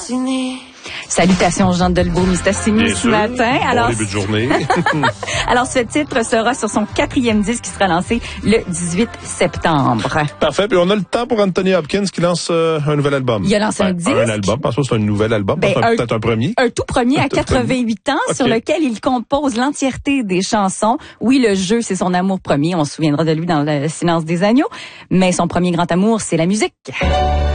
Mistassini. Salutations Jean Delbo Mistassini ce matin. Alors, début de journée. Alors, ce titre sera sur son 4e disque qui sera lancé le 18 septembre. Parfait. Puis on a le temps pour Anthony Hopkins qui lance un nouvel album. Il a lancé un disque. Un album. Je pense pas que c'est un nouvel album. Peut-être un premier. Un tout premier à 88 ans sur lequel il compose l'entièreté des chansons. Oui, le jeu, c'est son amour premier. On se souviendra de lui dans Le Silence des agneaux. Mais son premier grand amour, c'est la musique.